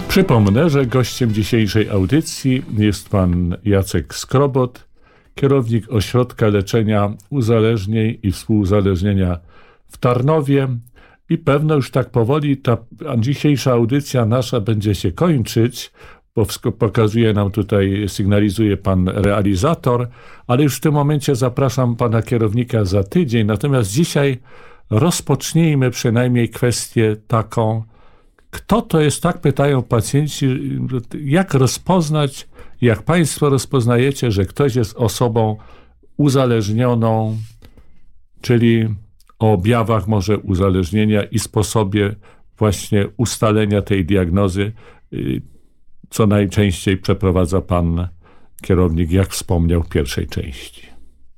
Przypomnę, że gościem dzisiejszej audycji jest pan Jacek Skrobot, kierownik Ośrodka Leczenia Uzależnień i Współuzależnienia w Tarnowie. I pewno już tak powoli ta dzisiejsza audycja nasza będzie się kończyć, bo pokazuje nam tutaj, sygnalizuje pan realizator, ale już w tym momencie zapraszam pana kierownika za tydzień. Natomiast dzisiaj rozpocznijmy przynajmniej kwestię taką, kto to jest, tak pytają pacjenci, jak rozpoznać, jak państwo rozpoznajecie, że ktoś jest osobą uzależnioną, czyli o objawach może uzależnienia i sposobie właśnie ustalenia tej diagnozy, co najczęściej przeprowadza pan kierownik, jak wspomniał w pierwszej części.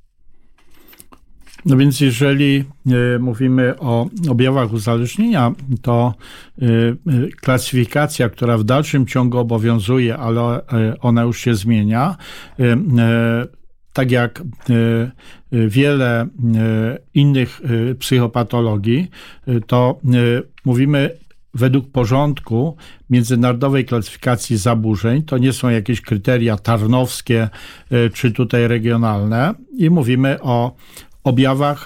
No więc jeżeli mówimy o objawach uzależnienia, to klasyfikacja, która w dalszym ciągu obowiązuje, ale ona już się zmienia, tak jak wiele innych psychopatologii, to mówimy według porządku Międzynarodowej Klasyfikacji Zaburzeń. To nie są jakieś kryteria tarnowskie czy tutaj regionalne i mówimy o objawach,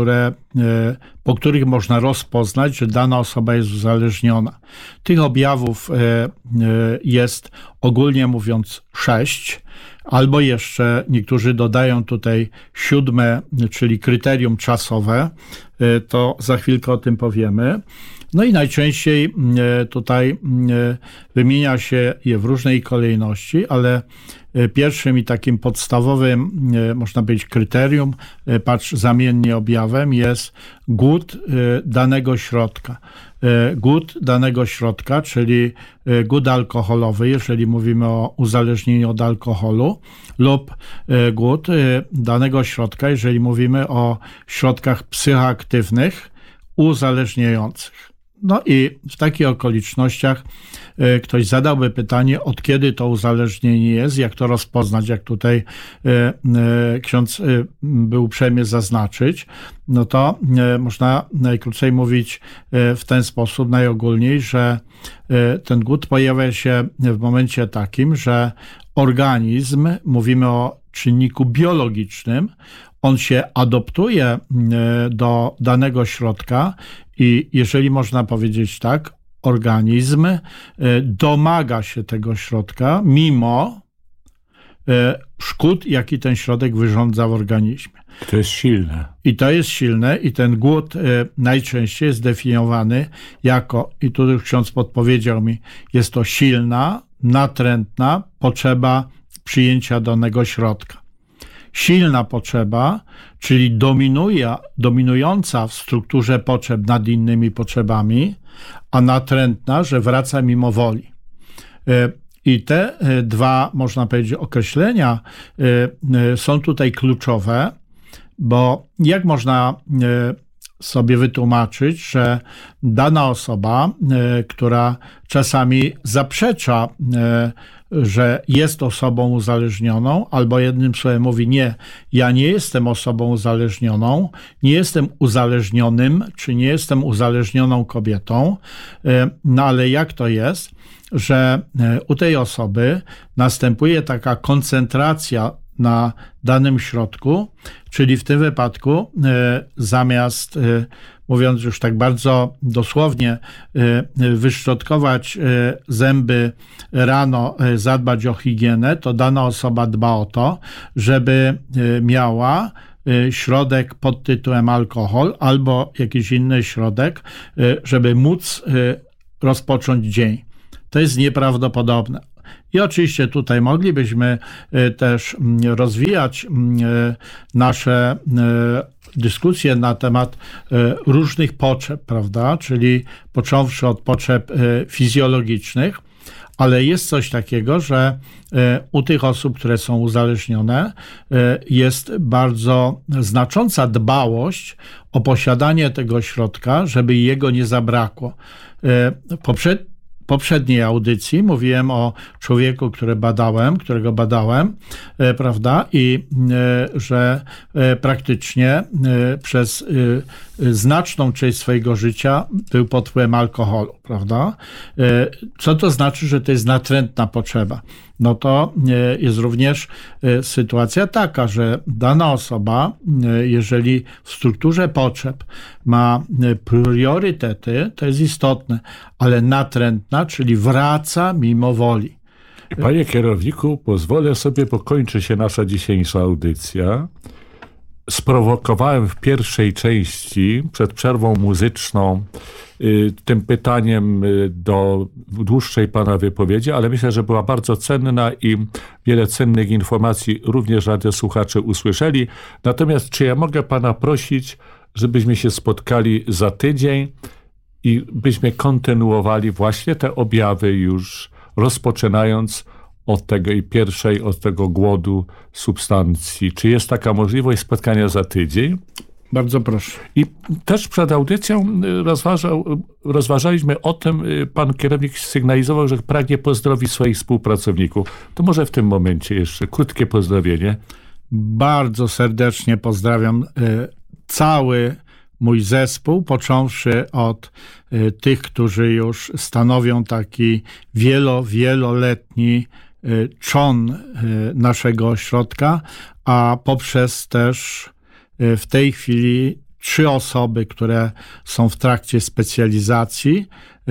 po których można rozpoznać, że dana osoba jest uzależniona. Tych objawów jest ogólnie mówiąc 6, albo jeszcze niektórzy dodają tutaj 7, czyli kryterium czasowe. To za chwilkę o tym powiemy. No i najczęściej tutaj wymienia się je w różnej kolejności, ale pierwszym i takim podstawowym, można powiedzieć, kryterium, zamiennie objawem, jest głód danego środka. Głód danego środka, czyli głód alkoholowy, jeżeli mówimy o uzależnieniu od alkoholu, lub głód danego środka, jeżeli mówimy o środkach psychoaktywnych uzależniających. No i w takich okolicznościach ktoś zadałby pytanie, od kiedy to uzależnienie jest, jak to rozpoznać, jak tutaj ksiądz był uprzejmy zaznaczyć, no to można najkrócej mówić w ten sposób, najogólniej, że ten głód pojawia się w momencie takim, że organizm, mówimy o czynniku biologicznym, on się adoptuje do danego środka i jeżeli można powiedzieć tak, organizm domaga się tego środka mimo szkód, jaki ten środek wyrządza w organizmie. To jest silne. I to jest silne i ten głód najczęściej jest definiowany jako, i tu już ksiądz podpowiedział mi, jest to silna, natrętna potrzeba przyjęcia danego środka. Silna potrzeba, czyli dominująca w strukturze potrzeb nad innymi potrzebami, a natrętna, że wraca mimo woli. I te dwa, można powiedzieć, określenia są tutaj kluczowe, bo jak można sobie wytłumaczyć, że dana osoba, która czasami zaprzecza, że jest osobą uzależnioną, albo jednym słowem mówi, nie, ja nie jestem osobą uzależnioną, nie jestem uzależnionym, czy nie jestem uzależnioną kobietą, no ale jak to jest, że u tej osoby następuje taka koncentracja na danym środku, czyli w tym wypadku zamiast, mówiąc już tak bardzo dosłownie, wyszczotkować zęby rano, zadbać o higienę, to dana osoba dba o to, żeby miała środek pod tytułem alkohol albo jakiś inny środek, żeby móc rozpocząć dzień. To jest nieprawdopodobne. I oczywiście tutaj moglibyśmy też rozwijać nasze dyskusje na temat różnych potrzeb, prawda? Czyli począwszy od potrzeb fizjologicznych, ale jest coś takiego, że u tych osób, które są uzależnione, jest bardzo znacząca dbałość o posiadanie tego środka, żeby jego nie zabrakło. Poprzedniej audycji mówiłem o człowieku, którego badałem, prawda, i że praktycznie przez znaczną część swojego życia był pod wpływem alkoholu. prawda? Co to znaczy, że to jest natrętna potrzeba? No to jest również sytuacja taka, że dana osoba, jeżeli w strukturze potrzeb ma priorytety, to jest istotne, ale natrętna, czyli wraca mimo woli. Panie kierowniku, pozwolę sobie, bo kończy się nasza dzisiejsza audycja. Sprowokowałem w pierwszej części, przed przerwą muzyczną, tym pytaniem do dłuższej pana wypowiedzi, ale myślę, że była bardzo cenna i wiele cennych informacji również radiosłuchacze usłyszeli. Natomiast czy ja mogę pana prosić, żebyśmy się spotkali za tydzień i byśmy kontynuowali właśnie te objawy już rozpoczynając od tego głodu substancji. Czy jest taka możliwość spotkania za tydzień? Bardzo proszę. I też przed audycją rozważaliśmy o tym, pan kierownik sygnalizował, że pragnie pozdrowić swoich współpracowników. To może w tym momencie jeszcze krótkie pozdrowienie. Bardzo serdecznie pozdrawiam cały mój zespół, począwszy od tych, którzy już stanowią taki wieloletni trzon naszego ośrodka, a poprzez też w tej chwili 3 osoby, które są w trakcie specjalizacji,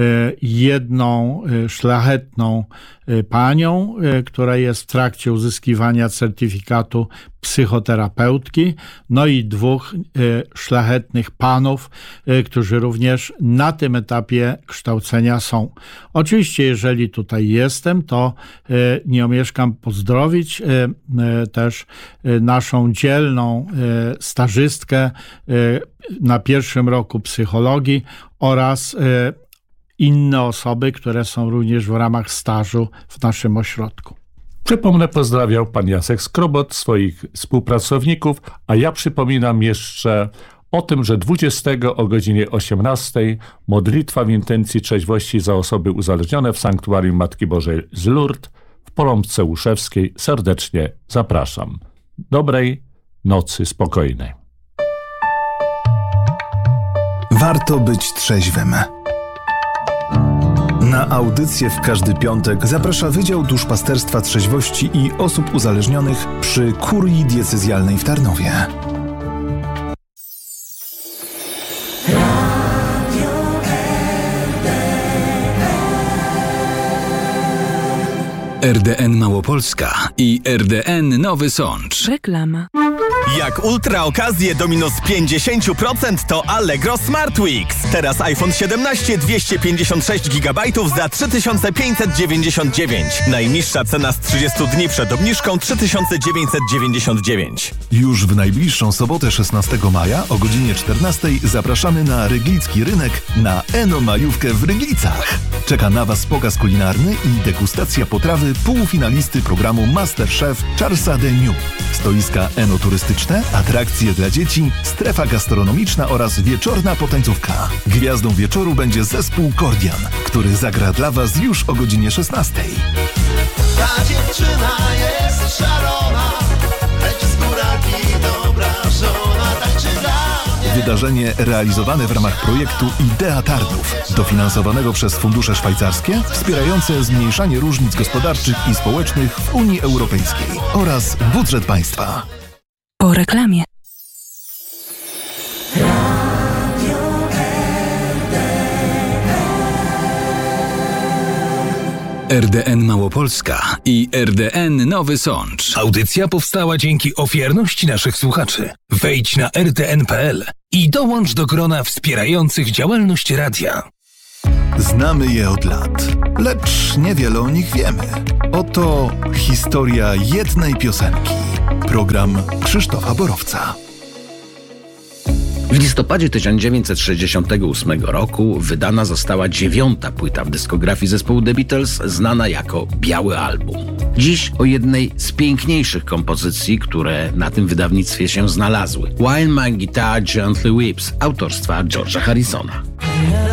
jedną szlachetną panią, która jest w trakcie uzyskiwania certyfikatu psychoterapeutki, no i 2 szlachetnych panów, którzy również na tym etapie kształcenia są. Oczywiście, jeżeli tutaj jestem, to nie omieszkam pozdrowić też naszą dzielną stażystkę na 1. roku psychologii oraz inne osoby, które są również w ramach stażu w naszym ośrodku. Przypomnę, pozdrawiał pan Jacek Skrobot, swoich współpracowników, a ja przypominam jeszcze o tym, że 20 o godzinie 18 modlitwa w intencji trzeźwości za osoby uzależnione w Sanktuarium Matki Bożej z Lourdes w Porąbce Łuszewskiej. Serdecznie zapraszam. Dobrej nocy spokojnej. Warto być trzeźwym. Na audycję w każdy piątek zaprasza Wydział Duszpasterstwa Trzeźwości i Osób Uzależnionych przy Kurii Diecezjalnej w Tarnowie. RDN Małopolska i RDN Nowy Sącz. Reklama. Jak ultra okazje do minus 50% to Allegro Smart Weeks. Teraz iPhone 17 256 GB za 3599. Najniższa cena z 30 dni przed obniżką 3999. Już w najbliższą sobotę 16 maja o godzinie 14 zapraszamy na Ryglicki Rynek na Eno Majówkę w Ryglicach. Czeka na Was pokaz kulinarny i degustacja potrawy półfinalisty programu MasterChef Charlesa Deniu. Stoiska enoturystyczne, atrakcje dla dzieci, strefa gastronomiczna oraz wieczorna potańcówka. Gwiazdą wieczoru będzie zespół Kordian, który zagra dla Was już o godzinie 16. Ta dziewczyna jest szalona, lecz z góraki dobra żona, tańczy dla mnie. Wydarzenie realizowane w ramach projektu Idea Tarnów, dofinansowanego przez fundusze szwajcarskie, wspierające zmniejszanie różnic gospodarczych i społecznych w Unii Europejskiej oraz budżet państwa. Po reklamie. RDN Małopolska i RDN Nowy Sącz. Audycja powstała dzięki ofiarności naszych słuchaczy. Wejdź na rtn.pl i dołącz do grona wspierających działalność radia. Znamy je od lat, lecz niewiele o nich wiemy. Oto historia jednej piosenki. Program Krzysztofa Borowca. W listopadzie 1968 roku wydana została 9. płyta w dyskografii zespołu The Beatles, znana jako Biały Album. Dziś o jednej z piękniejszych kompozycji, które na tym wydawnictwie się znalazły. While My Guitar Gently Weeps autorstwa George'a Harrisona.